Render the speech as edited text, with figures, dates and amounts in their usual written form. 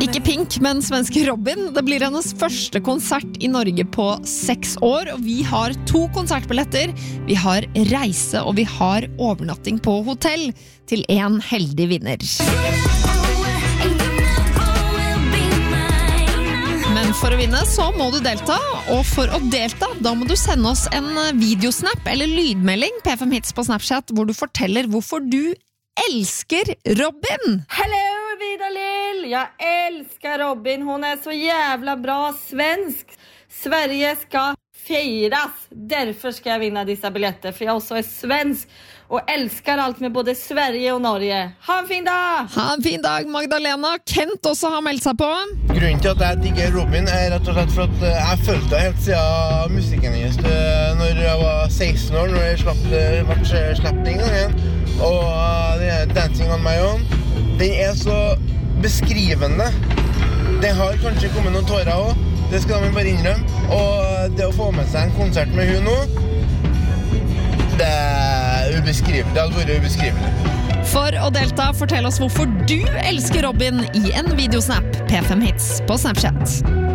Ikke Pink, men svenske Robin. Det blir hennes første konsert i Norge på 6 år, og vi har 2 konsertbilletter. Vi har reise, og vi har overnatting på hotell til en heldig vinner. Men for å vinne så må du delta, og for å delta, da må du sende oss en videosnap eller lydmelding P5 Hits på Snapchat, hvor du forteller hvorfor du elsker Robin. Hello Vidar-Lill, jag älskar Robin, hon är så jävla bra svensk. Sverige ska firas, därför ska jag vinna dessa biljetter, för jag också är svensk och älskar allt med både Sverige och Norge. Ha en fin dag! Ha en fin dag, Magdalena. Kent også har meldt seg på. Grunnen til at jeg digger Robin rett og slett for at jeg følte helt siden musikken hennes når jeg var 16 år, når jeg ble slappet en gang. Og det Dancing on My Own, den så beskrivende. Det har kanskje kommet noen tårer også, det skal man bare innrømme. Og det å få med seg en konsert med hun nå, det ubeskrivelig. Det hadde vært ubeskrivelig. For å delta, fortell oss hvorfor du elsker Robin i en videosnap. P5 Hits på Snapchat.